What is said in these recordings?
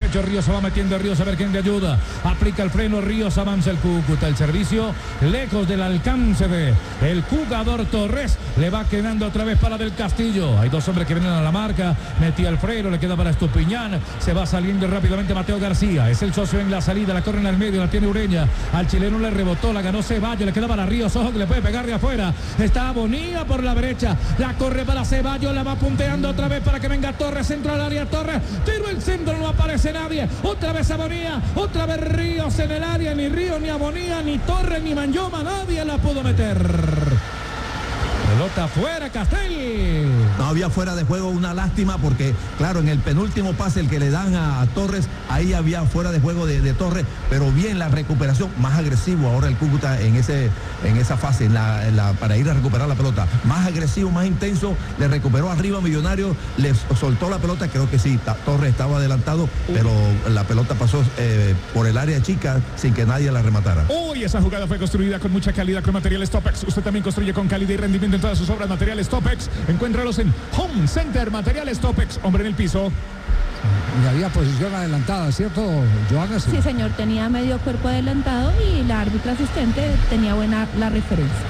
derecho, Ríos se va metiendo, Ríos a ver quién le ayuda. Aplica el freno, Ríos avanza el Cúcuta. El servicio lejos del alcance de el jugador Torres. Le va quedando otra vez para Del Castillo. Hay dos hombres que vienen a la marca. Metía el freno, le queda para Estupiñán. Se va saliendo rápidamente Mateo García. Es el socio en la salida, la corre en el medio, la tiene Ureña. Al chileno le rebotó, la ganó Ceballos, le queda para Ríos. Ojo que le puede pegar de afuera. Está Bonilla por la derecha. La corre para Ceballos, la va punteando otra vez para que venga Torres. Centro al área, Torres. Tiro el centro, no aparece nadie. Otra vez a Bonilla, otra vez Ríos en el área. Ni Ríos, ni a Bonilla, ni Torres, ni Manyoma. Nadie la pudo meter. Pelota fuera, Castel. No había fuera de juego, una lástima porque, claro, en el penúltimo pase, el que le dan a Torres, ahí había fuera de juego de Torres, pero bien la recuperación, más agresivo ahora el Cúcuta en esa fase, para ir a recuperar la pelota. Más agresivo, más intenso, le recuperó arriba Millonario, le soltó la pelota, creo que sí, Torres estaba adelantado, pero la pelota pasó por el área chica sin que nadie la rematara. Uy, esa jugada fue construida con mucha calidad con materiales Topex. Usted también construye con calidad y rendimiento en todas sus obras. Materiales Topex, encuéntralos en Home Center. Materiales Topex, hombre en el piso. Y había posición adelantada, ¿cierto, Johanna? Sí, señor, tenía medio cuerpo adelantado y la árbitra asistente tenía buena la referencia.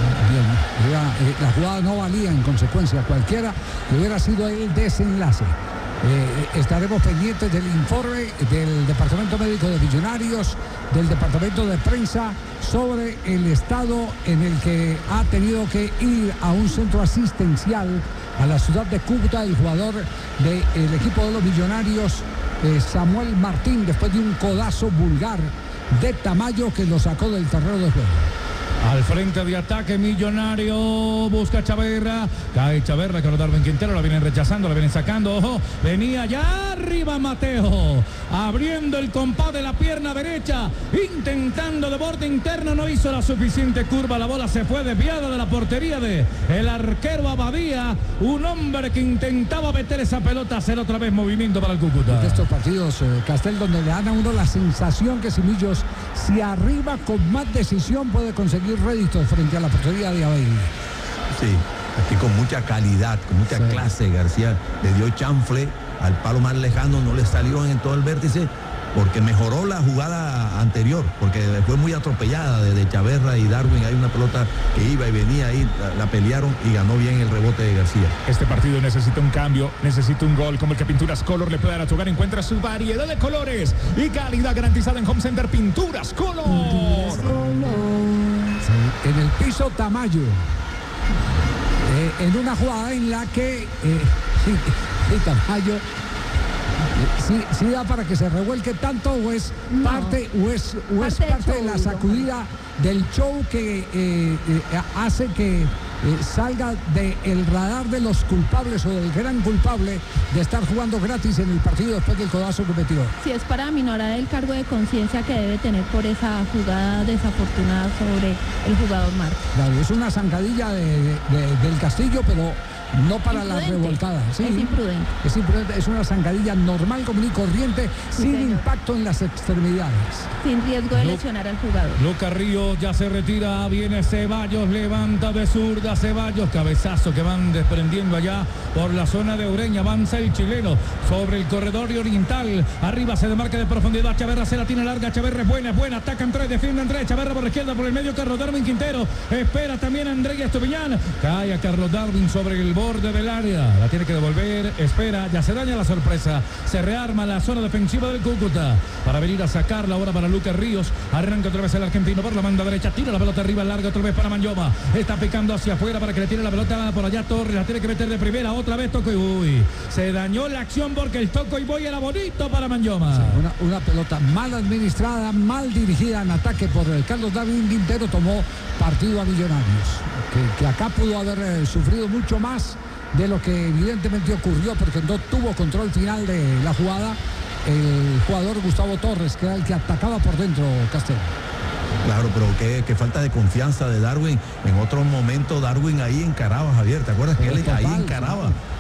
Bien, la jugada no valía en consecuencia, cualquiera que hubiera sido el desenlace. Estaremos pendientes del informe del Departamento Médico de Millonarios, del Departamento de Prensa, sobre el estado en el que ha tenido que ir a un centro asistencial a la ciudad de Cúcuta el jugador del equipo de los Millonarios, Samuel Martín, después de un codazo vulgar de Tamayo que lo sacó del terreno de juego. Al frente de ataque Millonario, busca Chaverra, cae Chaverra, que Darwin Quintero, la vienen rechazando, la vienen sacando, ojo, venía ya arriba Mateo, abriendo el compás de la pierna derecha, intentando de borde interno, no hizo la suficiente curva, la bola se fue desviada de la portería de el arquero Abadía, un hombre que intentaba meter esa pelota, hacer otra vez movimiento para el Cúcuta. De estos partidos, Castel, donde le dan a uno la sensación que si Millos, si arriba con más decisión puede conseguir réditos frente a la portería de Abadía. Sí, aquí con mucha calidad, con mucha clase. García le dio chanfle al palo más lejano, no le salió en todo el vértice porque mejoró la jugada anterior, porque fue muy atropellada de Chaverra y Darwin. Hay una pelota que iba y venía ahí, la pelearon y ganó bien el rebote de García. Este partido necesita un cambio, necesita un gol como el que Pinturas Color le puede dar a tu hogar. Encuentra su variedad de colores y calidad garantizada en Home Center Pinturas Color. En el piso Tamayo, en una jugada en la que Tamayo sí da para que se revuelque tanto, o es parte de la sacudida del show que hace que salga del radar de los culpables o del gran culpable de estar jugando gratis en el partido después del codazo que metió. Sí, es para minorar el cargo de conciencia que debe tener por esa jugada desafortunada sobre el jugador Marcos. Claro, es una zancadilla del Castillo, pero no para la revolcada. Sí, es imprudente. Es imprudente, es una zancadilla normal, común y corriente, sí, sin señor. Impacto en las extremidades. Sin riesgo de lesionar al jugador. Lucas Ríos ya se retira, viene Ceballos, levanta de zurda Ceballos, cabezazo que van desprendiendo allá por la zona de Ureña, avanza el chileno sobre el corredor oriental, arriba se demarca de profundidad, Chaverra se la tiene larga, Chaverra es buena, ataca Andrés, defiende Andrés, Chaverra por la izquierda, por el medio Carlos Darwin Quintero, espera también Andrés Estupiñán, cae a Carlos Darwin sobre el borde del área, la tiene que devolver, espera, ya se daña la sorpresa, se rearma la zona defensiva del Cúcuta para venir a sacarla ahora para Lucas Ríos, arranca otra vez el argentino por la banda derecha, tira la pelota arriba, larga otra vez para Manyoma, está picando hacia afuera para que le tire la pelota por allá Torres, la tiene que meter de primera, otra vez Toco y Boy, se dañó la acción porque el Toco y Boy era bonito para Manyoma. Sí, una pelota mal administrada, mal dirigida en ataque por Carlos Darwin Quintero, tomó partido a Millonarios, que acá pudo haber sufrido mucho más de lo que evidentemente ocurrió porque no tuvo control final de la jugada el jugador Gustavo Torres, que era el que atacaba por dentro, Castel. Claro, pero qué falta de confianza de Darwin. En otro momento Darwin ahí encaraba, Javier, ¿te acuerdas que él ahí encaraba?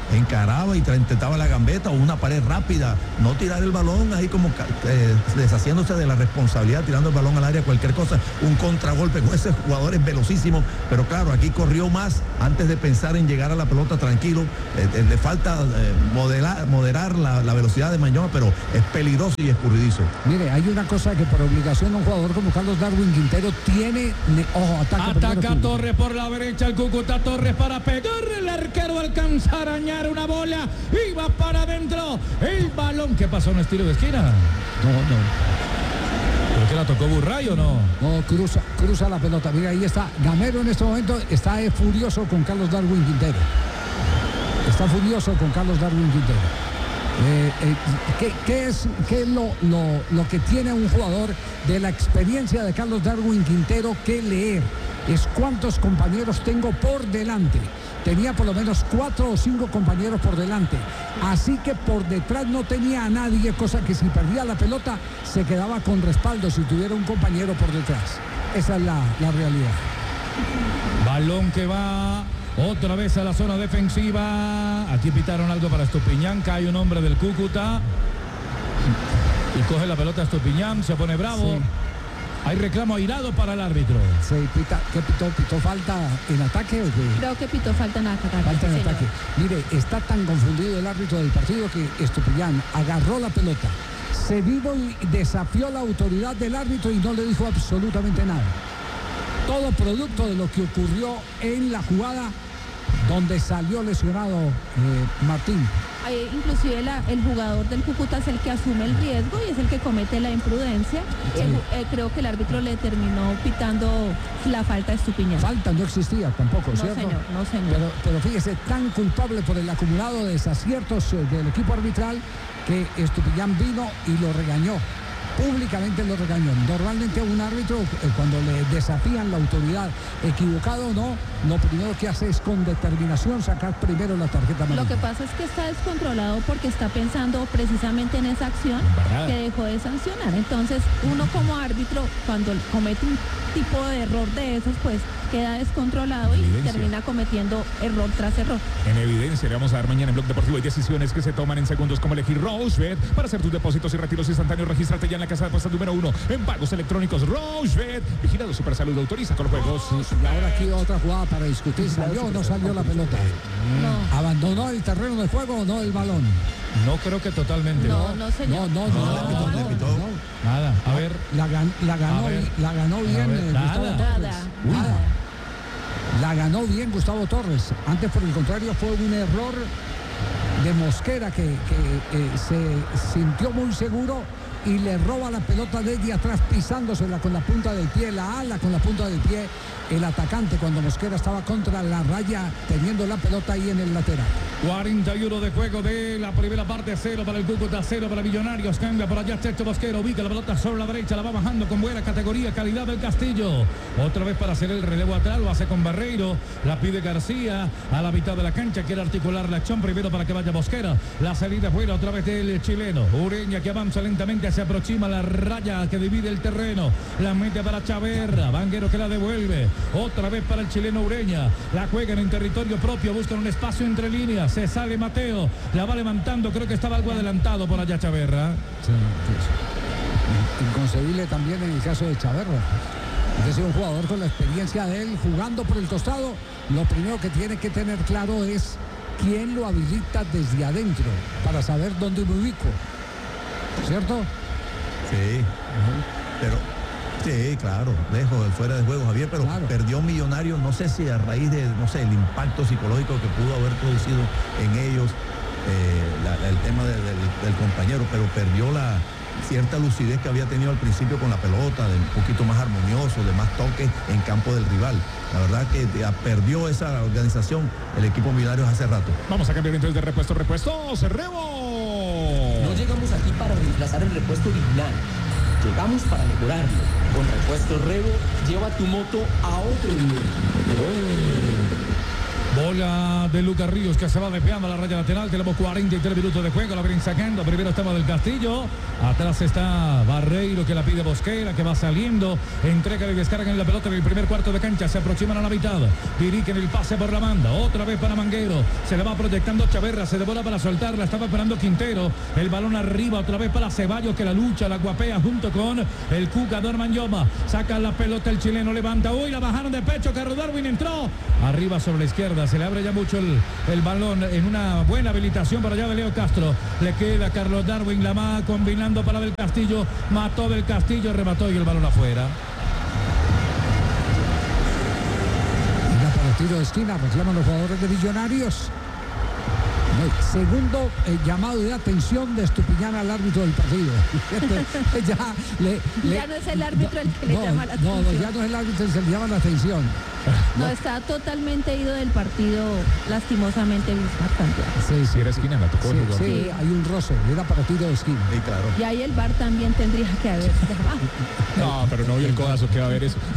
encaraba y intentaba la gambeta o una pared rápida, no tirar el balón ahí como deshaciéndose de la responsabilidad, tirando el balón al área, cualquier cosa, un contragolpe con ese jugador es velocísimo, pero claro, aquí corrió más antes de pensar en llegar a la pelota tranquilo, le falta moderar la velocidad de Mañón, pero es peligroso y escurridizo. Mire, hay una cosa que por obligación un jugador como Carlos Darwin Quintero tiene, ojo, ataca Torres por la derecha, el Cúcuta Torres para pegarle, el arquero alcanza a arañar una bola, iba para adentro, el balón, ¿qué pasó? ¿Un estilo de esquina? No. ¿Pero que la tocó Burray o no? No, cruza la pelota. Mira, ahí está. Gamero en este momento está furioso con Carlos Darwin Quintero. Está furioso con Carlos Darwin Quintero. ¿Qué es lo que tiene un jugador de la experiencia de Carlos Darwin Quintero que leer? Es cuántos compañeros tengo por delante. Tenía por lo menos 4 o 5 compañeros por delante. Así que por detrás no tenía a nadie, cosa que si perdía la pelota se quedaba con respaldo si tuviera un compañero por detrás. Esa es la realidad. Balón que va otra vez a la zona defensiva. Aquí pitaron algo para Estupiñán. Cae un hombre del Cúcuta y coge la pelota Estupiñán, se pone bravo. Sí. Hay reclamo airado para el árbitro. Sí, ¿qué pitó? ¿Pitó falta en ataque o qué? Creo que pitó falta en ataque. Falta en ataque. Mire, está tan confundido el árbitro del partido que Estupiñán agarró la pelota, se vino y desafió la autoridad del árbitro y no le dijo absolutamente nada. Todo producto de lo que ocurrió en la jugada donde salió lesionado Martín. Inclusive el jugador del Cúcuta es el que asume el riesgo y es el que comete la imprudencia. Sí. Creo que el árbitro le terminó pitando la falta a Estupiñán. Falta no existía tampoco, no, ¿cierto? No, señor. Pero fíjese, tan culpable por el acumulado de desaciertos del equipo arbitral que Estupiñán vino y lo regañó. Públicamente lo regañó. Normalmente un árbitro, cuando le desafían la autoridad, equivocado o no, lo primero que hace es con determinación sacar primero la tarjeta amarilla. Lo que pasa es que está descontrolado porque está pensando precisamente en esa acción que dejó de sancionar. Entonces, uno como árbitro, cuando comete un tipo de error de esos, pues queda descontrolado y termina cometiendo error tras error. En evidencia, le vamos a dar mañana en Blog Deportivo. Hay decisiones que se toman en segundos, como elegir Rochebet para hacer tus depósitos y retiros instantáneos. Regístrate ya en la casa de apuestas número 1 en pagos electrónicos. Rochebet, vigilado Supersalud, autoriza con los juegos. Y ahora aquí otra jugada para discutir. ¿Salió o no salió la pelota? No. ¿Abandonó el terreno de juego o no el balón? No creo que totalmente. No, señor. No. Nada. A ver. La ganó bien Gustavo Torres. Nada. La ganó bien Gustavo Torres. Antes, por el contrario, fue un error de Mosquera que se sintió muy seguro y le roba la pelota desde atrás, pisándosela con la punta del pie, la ala con la punta del pie, el atacante, cuando Mosquera estaba contra la raya, teniendo la pelota ahí en el lateral. 41 de juego de la primera parte, 0 para el Cúcuta, 0 para Millonarios. Cambia por allá Checho Mosquera, ubica la pelota sobre la derecha, la va bajando con buena categoría, calidad del Castillo. Otra vez para hacer el relevo atrás, lo hace con Barreiro, la pide García a la mitad de la cancha, quiere articular la acción primero para que vaya Mosquera. La salida fuera otra vez del chileno. Ureña que avanza lentamente, se aproxima la raya que divide el terreno, la mete para Chaverra, Vanguero que la devuelve. Otra vez para el chileno Ureña, la juegan en territorio propio, buscan un espacio entre líneas, se sale Mateo, la va levantando, creo que estaba algo adelantado por allá Chaverra. Sí. Inconcebible también en el caso de Chaverra. Es decir, un jugador con la experiencia de él jugando por el costado, lo primero que tiene que tener claro es quién lo habilita desde adentro para saber dónde me ubico, ¿cierto? Sí, pero sí, claro, lejos del fuera de juego, Javier, pero claro, perdió Millonarios, no sé si a raíz de, el impacto psicológico que pudo haber producido en ellos el tema del compañero, pero perdió la cierta lucidez que había tenido al principio con la pelota, de un poquito más armonioso, de más toques en campo del rival. La verdad que perdió esa organización el equipo Millonarios hace rato. Vamos a cambiar entonces de repuesto, Cerrebo. No llegamos aquí para reemplazar el repuesto original. Llegamos para mejorarlo. Con Repuesto Rebo, lleva tu moto a otro nivel. Bola de Lucas Ríos que se va desviando a la raya lateral. Tenemos 43 minutos de juego. La vienen sacando. Primero estaba del Castillo. Atrás está Barreiro que la pide Mosquera, que va saliendo. Entrega y descarga en la pelota en el primer cuarto de cancha. Se aproximan a la mitad. Dirigen el pase por la banda. Otra vez para Manguero. Se le va proyectando Chaverra. Se devora para soltarla. Estaba esperando Quintero. El balón arriba. Otra vez para Ceballos que la lucha, la guapea junto con el jugador Manyoma. Saca la pelota el chileno. Levanta. Uy, la bajaron de pecho. Carlos Darwin entró. Arriba sobre la izquierda. Se le abre ya mucho el balón en una buena habilitación para allá de Leo Castro. Le queda Carlos Darwin. La va combinando para Del Castillo. Mató Del Castillo. Remató y el balón afuera. Tiro de esquina, reclaman los jugadores de Millonarios. Segundo llamado de atención de Estupiñán al árbitro del partido. Ya no es el árbitro el que le llama la atención. No, ya no es el árbitro el que le llama la atención. No, está totalmente ido del partido, lastimosamente, Bismarck Santiago. Sí, era esquina, la tocó. Sí, hay un roce, era para tiro de esquina. Sí, claro. Y ahí el VAR también tendría que haber llamado. No, pero no vi el codazo que va a haber eso.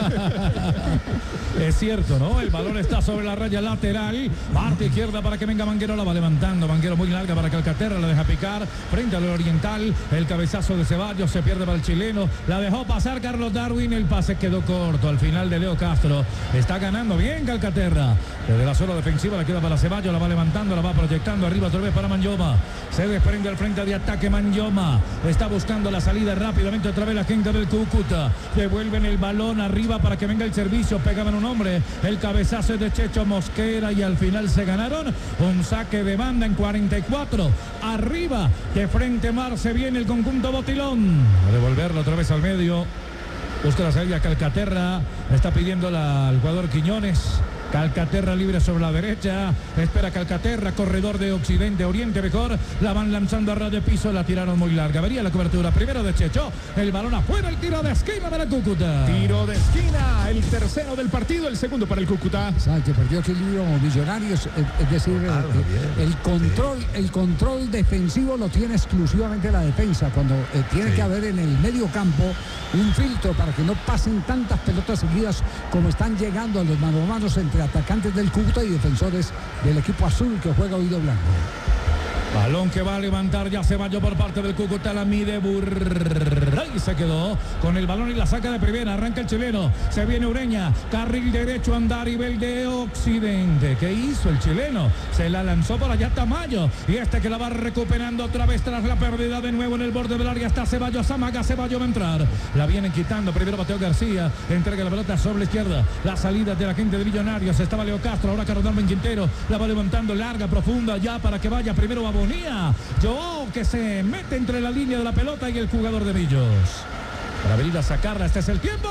Es cierto, ¿no? El balón está sobre la raya lateral. Parte izquierda para que venga Manguero. La va levantando. Manguero muy larga para Calcaterra. La deja picar frente al Oriental. El cabezazo de Ceballos se pierde para el chileno. La dejó pasar Carlos Darwin. El pase quedó corto al final de Leo Castro. Está ganando bien Calcaterra. Desde la zona defensiva la queda para Ceballos. La va levantando, la va proyectando arriba otra vez para Manyoma. Se desprende al frente de ataque Manyoma. Está buscando la salida rápidamente otra vez la gente del Cúcuta. Devuelven el balón arriba para que venga el servicio. Pegaban un hombre. El cabezazo es de Checho Mosquera y al final se ganaron un saque de banda en 44. Arriba, de frente mar se viene el conjunto Botilón. A devolverlo otra vez al medio. Busca la salida Calcaterra. Está pidiendo al jugador Quiñones. Calcaterra libre sobre la derecha. Espera Calcaterra, corredor de occidente, oriente mejor. La van lanzando a ras de piso. La tiraron muy larga. Vería la cobertura primero de Checho. El balón afuera, el tiro de esquina de la Cúcuta. Tiro de esquina, el tercero del partido, el segundo para el Cúcuta. ¿Sabes que perdió equilibrio Millonarios? Es decir, el control defensivo lo tiene exclusivamente la defensa. Cuando tiene que haber en el medio campo un filtro para que no pasen tantas pelotas seguidas como están llegando a los mano a manos entre atacantes del Cúcuta y defensores del equipo azul que juega oído blanco. Balón que va a levantar ya Ceballos por parte del Cúcuta, la mide Burray, se quedó con el balón y la saca de primera, arranca el chileno, se viene Ureña, carril derecho, Andarivel de occidente. ¿Qué hizo el chileno? Se la lanzó por allá Tamayo y este que la va recuperando otra vez tras la pérdida de nuevo en el borde del área. Está Ceballos, amaga, Ceballos va a entrar, la vienen quitando, primero Mateo García, entrega la pelota sobre la izquierda, la salida de la gente de Millonarios, estaba Leo Castro, ahora Carlos Darwin Quintero, la va levantando larga, profunda ya para que vaya primero a Bonía. Joao que se mete entre la línea de la pelota y el jugador de Millos. Para venir a sacarla, este es el tiempo.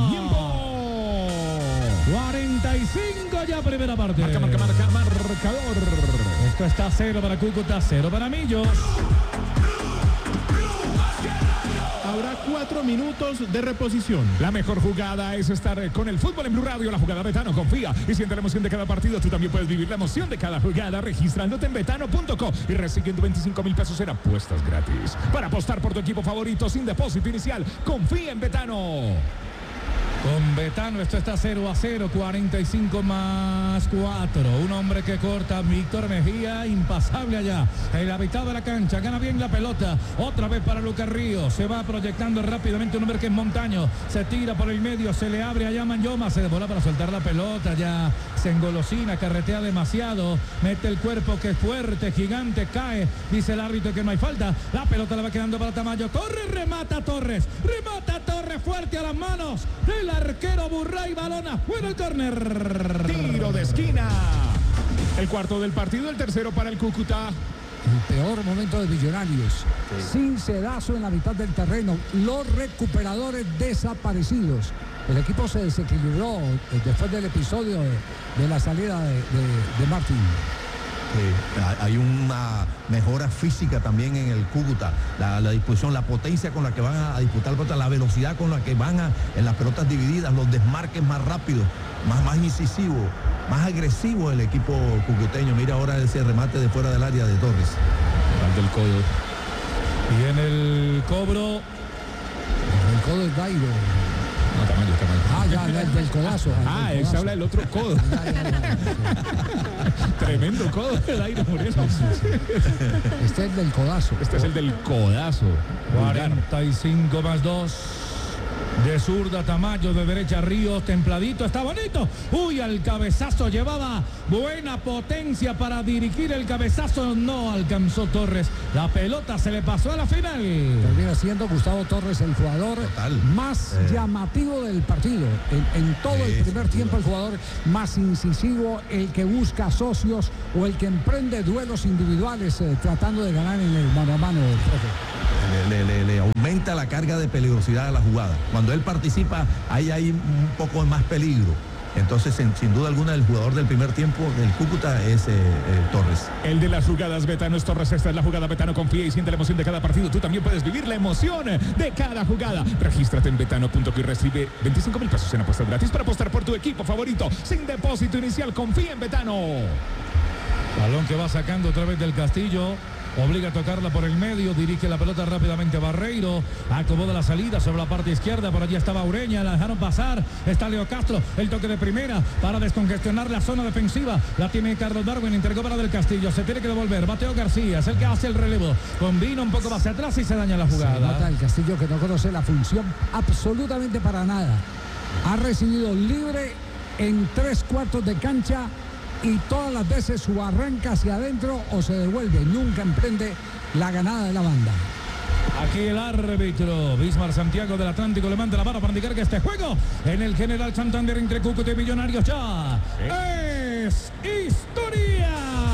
45 ya primera parte. Marcador. Esto está 0 para Cúcuta, 0 para Millos. Habrá 4 minutos de reposición. La mejor jugada es estar con el fútbol en Blue Radio, la jugada Betano. Confía y siente la emoción de cada partido. Tú también puedes vivir la emoción de cada jugada registrándote en betano.co y recibiendo 25,000 pesos en apuestas gratis. Para apostar por tu equipo favorito sin depósito inicial, confía en Betano. Con Betano esto está 0-0, 45 más 4. Un hombre que corta, Víctor Mejía, impasable allá. En la mitad de la cancha, gana bien la pelota. Otra vez para Lucas Ríos. Se va proyectando rápidamente un hombre que es Montaño. Se tira por el medio, se le abre allá Manyoma. Se demora para soltar la pelota. Ya se engolosina, carretea demasiado. Mete el cuerpo que es fuerte, gigante, cae. Dice el árbitro que no hay falta. La pelota le va quedando para Tamayo. Torres, remata Torres. Remata Torres fuerte a las manos del arquero Burray, balón afuera el córner. Tiro de esquina. El cuarto del partido, el tercero para el Cúcuta. El peor momento de Millonarios. Sin sedazo en la mitad del terreno. Los recuperadores desaparecidos. El equipo se desequilibró después del episodio de la salida de Martín. Hay una mejora física también en el Cúcuta, la disposición, la potencia con la que van a disputar la pelota, la velocidad con la que van en las pelotas divididas, los desmarques más rápidos, más incisivo, más agresivo el equipo cucuteño. Mira ahora ese remate de fuera del área de Torres. Del codo. Y en el cobro. El codo es Dairo. No, Tamayo. Ah, ya, del codazo. Él se habla del otro codo. Tremendo codo de Dairo Moreno. Este es el del codazo. Este es el del codazo. 45 más 2. De zurda Tamayo, de derecha Ríos, templadito, está bonito. Uy, al cabezazo llevaba buena potencia para dirigir el cabezazo, no alcanzó Torres. La pelota se le pasó a la final. Termina siendo Gustavo Torres el jugador más llamativo del partido. En todo el primer tiempo, el jugador más incisivo, el que busca socios o el que emprende duelos individuales tratando de ganar en el mano a mano, profe. Le aumenta la carga de peligrosidad a la jugada. Cuando él participa, ahí hay un poco más peligro. Entonces, sin duda alguna, el jugador del primer tiempo del Cúcuta es Torres. El de las jugadas, Betano, es Torres. Esta es la jugada, Betano. Confía y siente la emoción de cada partido. Tú también puedes vivir la emoción de cada jugada. Regístrate en betano.co y recibe 25.000 pesos en apuestas gratis para apostar por tu equipo favorito. Sin depósito inicial, confía en Betano. Balón que va sacando otra vez del Castillo. Obliga a tocarla por el medio, dirige la pelota rápidamente a Barreiro, acomoda la salida sobre la parte izquierda, por allí estaba Ureña, la dejaron pasar, está Leo Castro, el toque de primera para descongestionar la zona defensiva, la tiene Carlos Darwin, entregó para del Castillo, se tiene que devolver, Mateo García, es el que hace el relevo, combina un poco hacia atrás y se daña la jugada. Se nota el Castillo que no conoce la función absolutamente para nada, ha recibido libre en 3/4 de cancha, y todas las veces su arranca hacia adentro o se devuelve, nunca emprende la ganada de la banda. Aquí el árbitro Bismar Santiago del Atlántico levanta la mano para indicar que este juego en el General Santander entre Cúcuta y Millonarios ya es historia.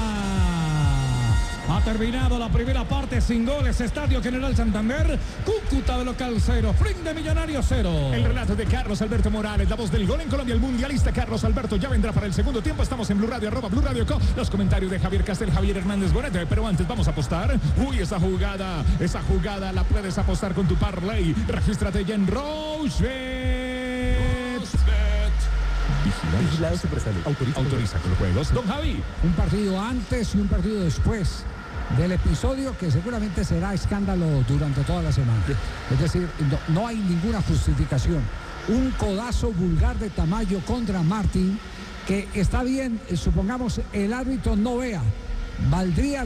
Ha terminado la primera parte sin goles. Estadio General Santander. Cúcuta de local 0. Frente Millonarios 0. El relato de Carlos Alberto Morales, la voz del gol en Colombia. El mundialista Carlos Alberto ya vendrá para el segundo tiempo. Estamos en Blue Radio, @Blue Radio Co. Los comentarios de Javier Castel, Javier Hernández Bonete. Pero antes vamos a apostar. Uy, esa jugada la puedes apostar con tu parlay. Regístrate ya en Rochebet. Vigilado Supersalud. Autoriza con los juegos. Don Javi. Un partido antes y un partido después del episodio que seguramente será escándalo durante toda la semana. Es decir, no hay ninguna justificación. Un codazo vulgar de Tamayo contra Martín, que está bien, supongamos el árbitro no vea. Valdría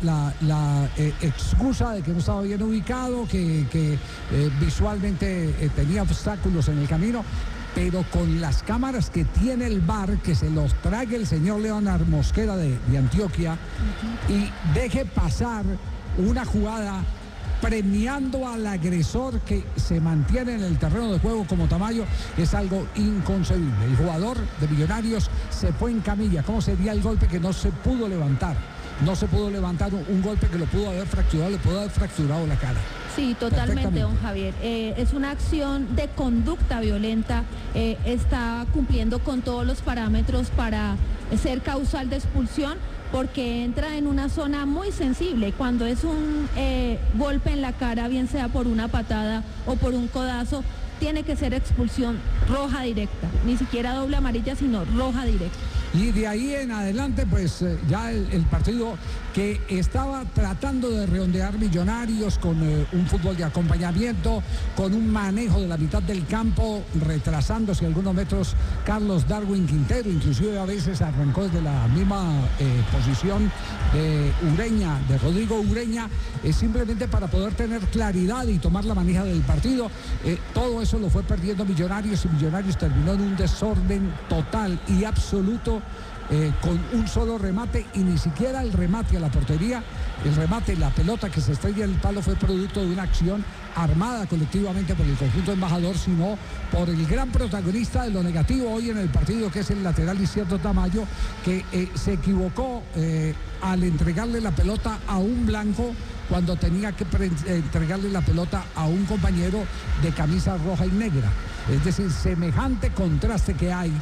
la excusa de que no estaba bien ubicado, que visualmente tenía obstáculos en el camino, pero con las cámaras que tiene el VAR, que se los trague el señor Leonard Mosquera de Antioquia y deje pasar una jugada premiando al agresor que se mantiene en el terreno de juego como Tamayo, es algo inconcebible. El jugador de Millonarios se fue en camilla. ¿Cómo sería el golpe que no se pudo levantar? No se pudo levantar un golpe que lo pudo haber fracturado, le pudo haber fracturado la cara. Sí, totalmente, don Javier. Es una acción de conducta violenta. Está cumpliendo con todos los parámetros para ser causal de expulsión, porque entra en una zona muy sensible. Cuando es un golpe en la cara, bien sea por una patada o por un codazo, tiene que ser expulsión roja directa. Ni siquiera doble amarilla, sino roja directa. Y de ahí en adelante, pues ya el partido que estaba tratando de redondear Millonarios con un fútbol de acompañamiento, con un manejo de la mitad del campo, retrasándose algunos metros Carlos Darwin Quintero, inclusive a veces arrancó desde la misma posición de Ureña, de Rodrigo Ureña, simplemente para poder tener claridad y tomar la manija del partido. Todo eso lo fue perdiendo Millonarios y Millonarios terminó en un desorden total y absoluto, con un solo remate y ni siquiera el remate a la portería. El remate, la pelota que se estrella en el palo, fue producto de una acción armada colectivamente por el conjunto embajador, sino por el gran protagonista de lo negativo hoy en el partido, que es el lateral izquierdo Tamayo, que se equivocó al entregarle la pelota a un blanco cuando tenía que entregarle la pelota a un compañero de camisa roja y negra. Es decir, semejante contraste que hay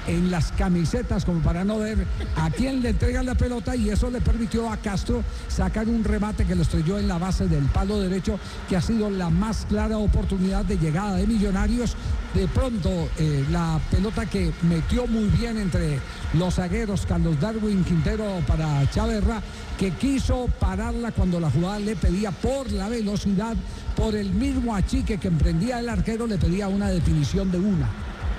en las camisetas como para no ver a quién le entrega la pelota, y eso le permitió a Castro sacar un remate que lo estrelló en la base del palo derecho, que ha sido la más clara oportunidad de llegada de Millonarios. De pronto la pelota que metió muy bien entre los zagueros Carlos Darwin Quintero para Chaverra, que quiso pararla cuando la jugada le pedía por la velocidad, por el mismo achique que emprendía el arquero, le pedía una definición de una.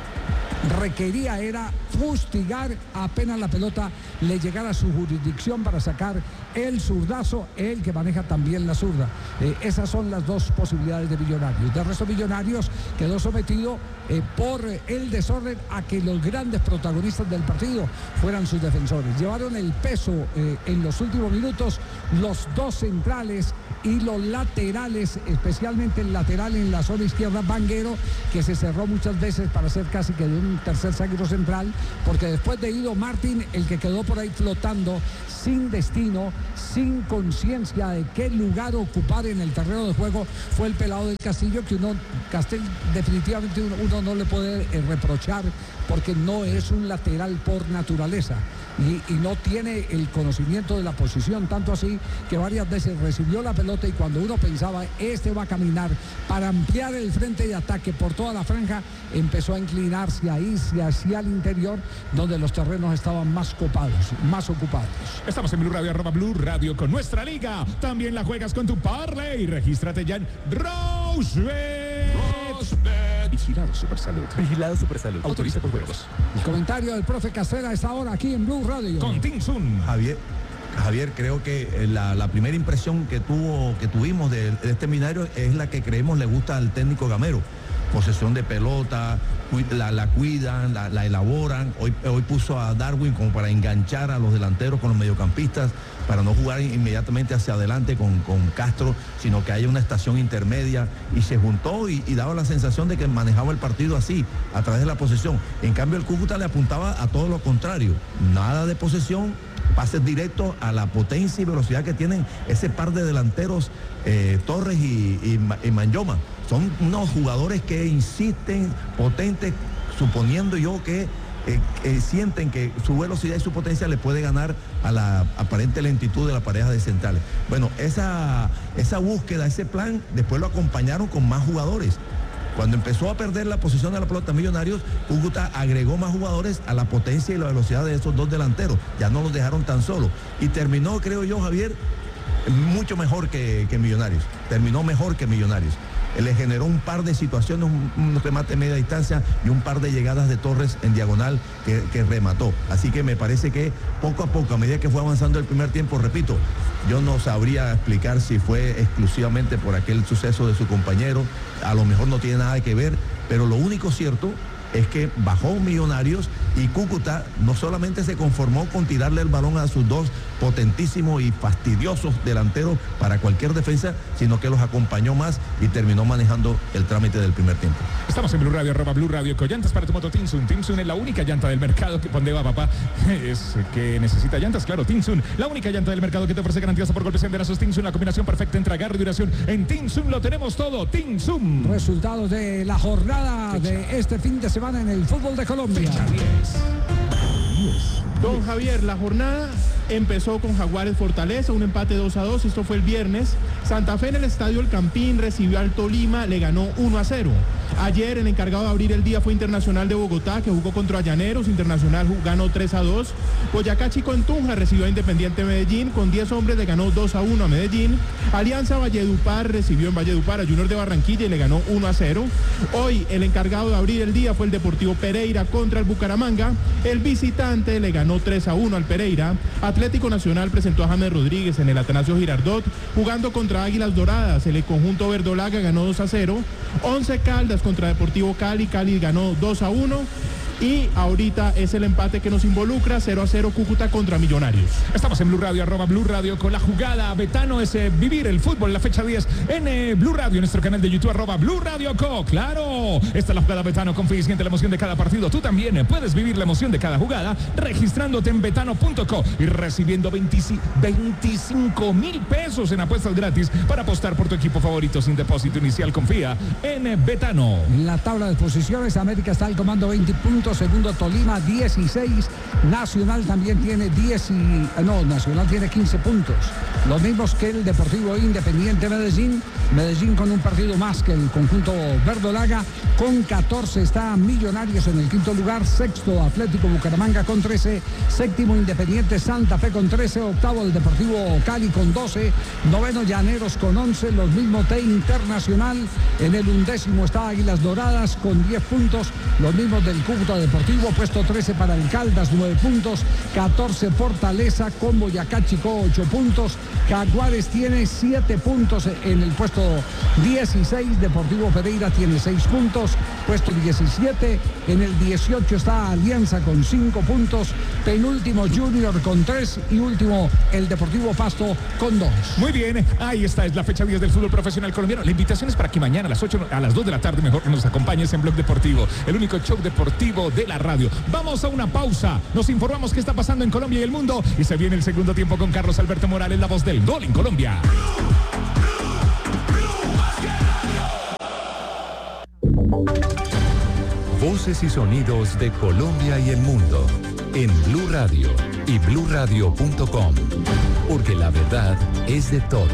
Requería era fustigar apenas la pelota le llegara a su jurisdicción para sacar el zurdazo, el que maneja también la zurda. Esas son las dos posibilidades de Millonarios. De resto, Millonarios quedó sometido por el desorden a que los grandes protagonistas del partido fueran sus defensores. Llevaron el peso en los últimos minutos los dos centrales y los laterales, especialmente el lateral en la zona izquierda, Vanguero, que se cerró muchas veces para ser casi que de un tercer zaguero central, porque después de Ido Martín, el que quedó por ahí flotando, sin destino, sin conciencia de qué lugar ocupar en el terreno de juego, fue el pelado del Castillo, que Castel definitivamente uno no le puede reprochar, porque no es un lateral por naturaleza y no tiene el conocimiento de la posición, tanto así que varias veces recibió la pelota y cuando uno pensaba este va a caminar para ampliar el frente de ataque por toda la franja, empezó a inclinarse, a irse hacia el interior, donde los terrenos estaban más copados, más ocupados. Estamos en Blue Radio, @Blue Radio con nuestra liga. También la juegas con tu parlay. Regístrate ya en Rochebet. Vigilado Supersalud. Vigilado Supersalud. Autoriza por juegos. El comentario del profe Castrera a esta hora aquí en Blue Radio. Con Tinsun. Javier, creo que la primera impresión que tuvimos de este seminario es la que creemos le gusta al técnico Gamero. Posesión de pelota, la cuidan, la elaboran. Hoy puso a Darwin como para enganchar a los delanteros con los mediocampistas, para no jugar inmediatamente hacia adelante con Castro, sino que haya una estación intermedia, y se juntó y daba la sensación de que manejaba el partido así, a través de la posesión. En cambio, el Cúcuta le apuntaba a todo lo contrario, nada de posesión, pases directos a la potencia y velocidad que tienen ese par de delanteros, Torres y Manyoma. Son unos jugadores que insisten, potentes, suponiendo yo que sienten que su velocidad y su potencia le puede ganar a la aparente lentitud de la pareja de centrales. Bueno, esa búsqueda, ese plan, después lo acompañaron con más jugadores. Cuando empezó a perder la posición de la pelota Millonarios, Cúcuta agregó más jugadores a la potencia y la velocidad de esos dos delanteros. Ya no los dejaron tan solos. Y terminó, creo yo, Javier, mucho mejor que Millonarios. Terminó mejor que Millonarios. Le generó un par de situaciones, un remate de media distancia y un par de llegadas de Torres en diagonal que remató. Así que me parece que poco a poco, a medida que fue avanzando el primer tiempo, repito, yo no sabría explicar si fue exclusivamente por aquel suceso de su compañero, a lo mejor no tiene nada que ver, pero lo único cierto es que bajó Millonarios y Cúcuta no solamente se conformó con tirarle el balón a sus dos potentísimos y fastidiosos delanteros para cualquier defensa, sino que los acompañó más y terminó manejando el trámite del primer tiempo. Estamos en Blue Radio, @Blue Radio, con llantas para tu moto Tinsun. Tinsun es la única llanta del mercado que ¿dónde va, papá? Es que necesita llantas, claro, Tinsun, la única llanta del mercado que te ofrece garantías por golpes en verazos. Tinsun, la combinación perfecta entre agarre y duración. En Tinsun lo tenemos todo, Tinsun. Resultados de la jornada de este fin de semana en el fútbol de Colombia. Don Javier, la jornada empezó con Jaguares Fortaleza, un empate 2-2, esto fue el viernes. Santa Fe en el estadio El Campín recibió al Tolima, le ganó 1-0. Ayer el encargado de abrir el día fue Internacional de Bogotá, que jugó contra Llaneros. Internacional ganó 3-2. Boyacá Chico en Tunja recibió a Independiente Medellín, con 10 hombres le ganó 2-1 a Medellín. Alianza Valledupar recibió en Valledupar a Junior de Barranquilla y le ganó 1-0. Hoy el encargado de abrir el día fue el Deportivo Pereira contra el Bucaramanga. El visitante le ganó 3-1 al Pereira. Atlético Nacional presentó a James Rodríguez en el Atanasio Girardot, jugando contra Águilas Doradas. El conjunto verdolaga ganó 2-0. 11 Caldas contra Deportivo Cali. Cali ganó 2-1. Y ahorita es el empate que nos involucra, 0-0 Cúcuta contra Millonarios. Estamos en Blue Radio, @Blue Radio, con la jugada. Betano es vivir el fútbol, la fecha 10 en Blue Radio, nuestro canal de YouTube, @Blue Radio Co. Claro, esta es la jugada Betano, confía y siente la emoción de cada partido. Tú también puedes vivir la emoción de cada jugada registrándote en betano.co y recibiendo 25,000 pesos en apuestas gratis para apostar por tu equipo favorito sin depósito inicial. Confía en Betano. En la tabla de posiciones, América está al comando 20 puntos. puntos. Segundo Tolima, 16. Nacional también tiene Nacional tiene 15 puntos. Los mismos que el Deportivo Independiente Medellín. Medellín con un partido más que el conjunto verdolaga. Con 14 está Millonarios en el quinto lugar. Sexto Atlético Bucaramanga con 13. Séptimo Independiente Santa Fe con 13. Octavo el Deportivo Cali con 12. Noveno Llaneros con 11. Los mismos de Internacional. En el 11º está Águilas Doradas con 10 puntos. Los mismos del Cúcuta Deportivo. Puesto 13 para el Caldas, 9 puntos. 14 Fortaleza con Boyacá Chicó, 8 puntos. Jaguares tiene 7 puntos en el puesto 16. Deportivo Pereira tiene 6 puntos. Puesto 17. En el 18 está Alianza con 5 puntos. Penúltimo Junior con 3. Y último el Deportivo Pasto con 2. Muy bien, ahí está, es la fecha 10 del fútbol profesional colombiano. La invitación es para que mañana a las 2 de la tarde mejor que nos acompañes en Blog Deportivo, el único show deportivo de la radio. Vamos a una pausa, nos informamos qué está pasando en Colombia y el mundo y se viene el segundo tiempo con Carlos Alberto Morales, la voz del gol en Colombia. Voces y sonidos de Colombia y el mundo en Blue Radio y bluradio.com, porque la verdad es de todos.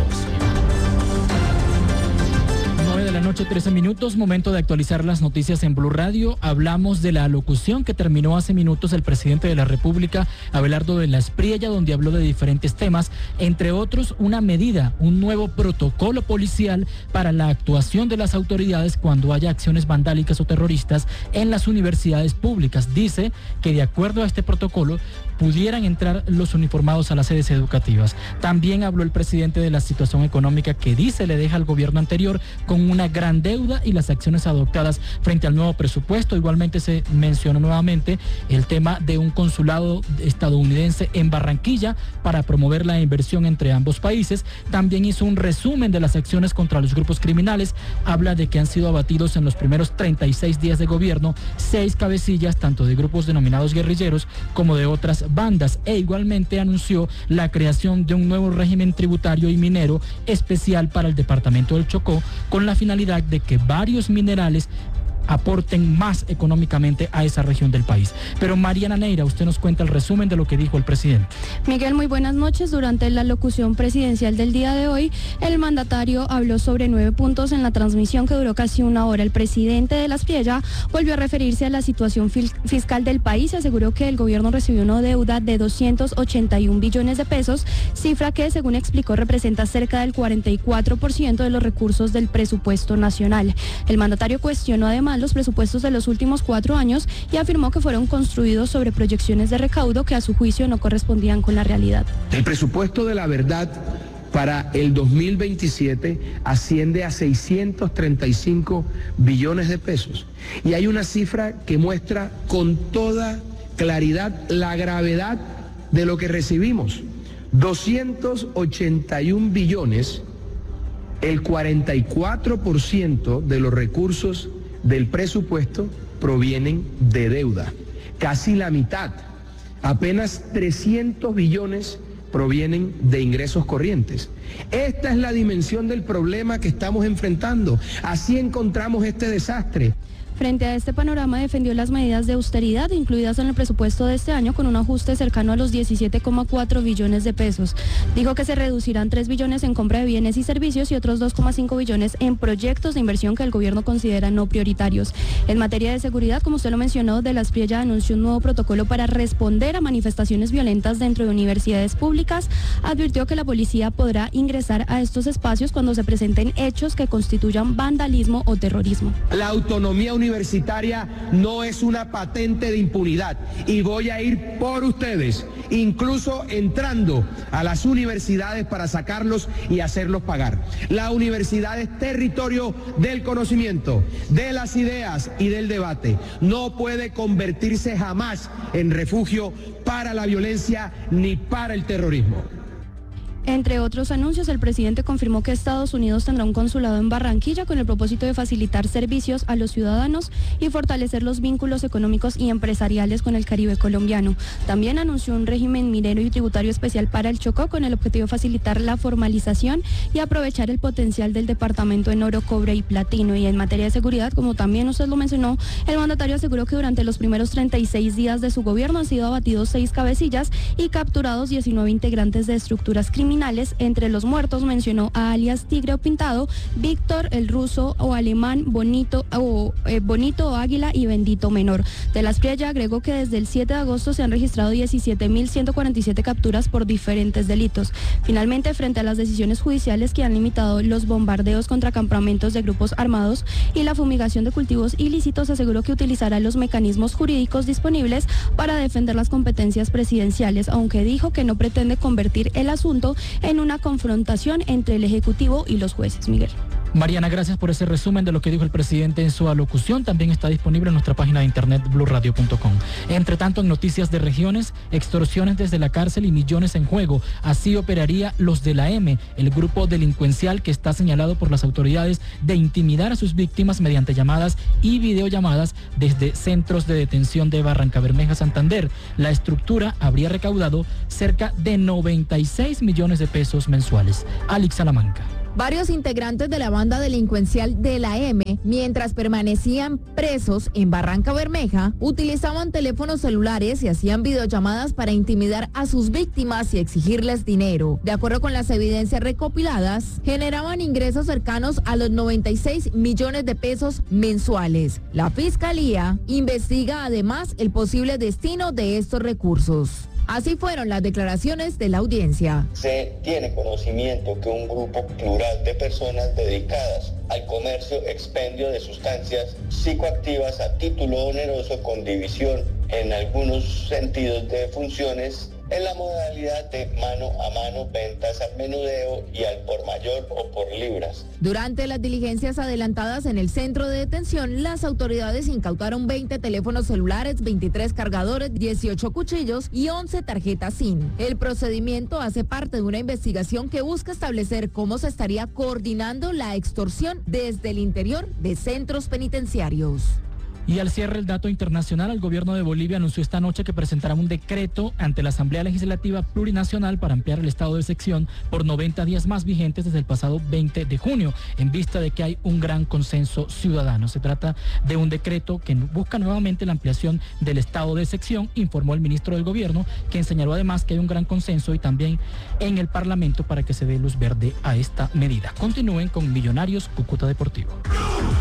9 de la noche, 13 minutos, momento de actualizar las noticias en Blue Radio. Hablamos de la alocución que terminó hace minutos el presidente de la República, Abelardo de la Espriella, donde habló de diferentes temas, entre otros una medida, un nuevo protocolo policial para la actuación de las autoridades cuando haya acciones vandálicas o terroristas en las universidades públicas. Dice que de acuerdo a este protocolo pudieran entrar los uniformados a las sedes educativas. También habló el presidente de la situación económica que dice le deja al gobierno anterior con una gran deuda y las acciones adoptadas frente al nuevo presupuesto. Igualmente se mencionó nuevamente el tema de un consulado estadounidense en Barranquilla para promover la inversión entre ambos países. También hizo un resumen de las acciones contra los grupos criminales. Habla de que han sido abatidos en los primeros 36 días de gobierno 6 cabecillas, tanto de grupos denominados guerrilleros como de otras bandas, e igualmente anunció la creación de un nuevo régimen tributario y minero especial para el departamento del Chocó, con la finalidad de que varios minerales aporten más económicamente a esa región del país. Pero Mariana Neira, usted nos cuenta el resumen de lo que dijo el presidente. Miguel, muy buenas noches. Durante la locución presidencial del día de hoy, el mandatario habló sobre 9 puntos en la transmisión que duró casi una hora. El presidente de la Espriella volvió a referirse a la situación fiscal del país y aseguró que el gobierno recibió una deuda de 281 billones de pesos, cifra que, según explicó, representa cerca del 44% de los recursos del presupuesto nacional. El mandatario cuestionó además los presupuestos de los últimos 4 años y afirmó que fueron construidos sobre proyecciones de recaudo que a su juicio no correspondían con la realidad. El presupuesto de la verdad para el 2027 asciende a 635 billones de pesos y hay una cifra que muestra con toda claridad la gravedad de lo que recibimos. 281 billones, el 44% de los recursos del presupuesto provienen de deuda, casi la mitad, apenas 300 billones provienen de ingresos corrientes. Esta es la dimensión del problema que estamos enfrentando, así encontramos este desastre. Frente a este panorama defendió las medidas de austeridad incluidas en el presupuesto de este año con un ajuste cercano a los 17,4 billones de pesos. Dijo que se reducirán 3 billones en compra de bienes y servicios y otros 2,5 billones en proyectos de inversión que el gobierno considera no prioritarios. En materia de seguridad, como usted lo mencionó, de la Espriella anunció un nuevo protocolo para responder a manifestaciones violentas dentro de universidades públicas. Advirtió que la policía podrá ingresar a estos espacios cuando se presenten hechos que constituyan vandalismo o terrorismo. La autonomía universitaria no es una patente de impunidad y voy a ir por ustedes, incluso entrando a las universidades para sacarlos y hacerlos pagar. La universidad es territorio del conocimiento, de las ideas y del debate. No puede convertirse jamás en refugio para la violencia ni para el terrorismo. Entre otros anuncios, el presidente confirmó que Estados Unidos tendrá un consulado en Barranquilla con el propósito de facilitar servicios a los ciudadanos y fortalecer los vínculos económicos y empresariales con el Caribe colombiano. También anunció un régimen minero y tributario especial para el Chocó con el objetivo de facilitar la formalización y aprovechar el potencial del departamento en oro, cobre y platino. Y en materia de seguridad, como también usted lo mencionó, el mandatario aseguró que durante los primeros 36 días de su gobierno han sido abatidos 6 cabecillas y capturados 19 integrantes de estructuras criminales. Entre los muertos mencionó a alias Tigre o Pintado, Víctor el Ruso o Alemán, Bonito o Águila y Bendito Menor. De las Priella agregó que desde el 7 de agosto se han registrado 17.147 capturas por diferentes delitos. Finalmente, frente a las decisiones judiciales que han limitado los bombardeos contra campamentos de grupos armados y la fumigación de cultivos ilícitos, aseguró que utilizará los mecanismos jurídicos disponibles para defender las competencias presidenciales, aunque dijo que no pretende convertir el asunto en una confrontación entre el Ejecutivo y los jueces. Miguel. Mariana, gracias por ese resumen de lo que dijo el presidente en su alocución. También está disponible en nuestra página de internet blurradio.com. Entre tanto, en noticias de regiones, extorsiones desde la cárcel y millones en juego. Así operaría Los de la M, el grupo delincuencial que está señalado por las autoridades de intimidar a sus víctimas mediante llamadas y videollamadas desde centros de detención de Barrancabermeja, Santander. La estructura habría recaudado cerca de 96 millones de pesos mensuales. Alex Salamanca. Varios integrantes de la banda delincuencial de la M, mientras permanecían presos en Barrancabermeja, utilizaban teléfonos celulares y hacían videollamadas para intimidar a sus víctimas y exigirles dinero. De acuerdo con las evidencias recopiladas, generaban ingresos cercanos a los 96 millones de pesos mensuales. La Fiscalía investiga además el posible destino de estos recursos. Así fueron las declaraciones de la audiencia. Se tiene conocimiento que un grupo plural de personas dedicadas al comercio, expendio de sustancias psicoactivas a título oneroso con división en algunos sentidos de funciones en la modalidad de mano a mano, ventas al menudeo y al por mayor o por libras. Durante las diligencias adelantadas en el centro de detención, las autoridades incautaron 20 teléfonos celulares, 23 cargadores, 18 cuchillos y 11 tarjetas SIM. El procedimiento hace parte de una investigación que busca establecer cómo se estaría coordinando la extorsión desde el interior de centros penitenciarios. Y al cierre el dato internacional, el gobierno de Bolivia anunció esta noche que presentará un decreto ante la Asamblea Legislativa Plurinacional para ampliar el estado de excepción por 90 días más vigentes desde el pasado 20 de junio, en vista de que hay un gran consenso ciudadano. Se trata de un decreto que busca nuevamente la ampliación del estado de excepción, informó el ministro del gobierno, quien señaló además que hay un gran consenso y también en el Parlamento para que se dé luz verde a esta medida. Continúen con Millonarios Cúcuta Deportivo.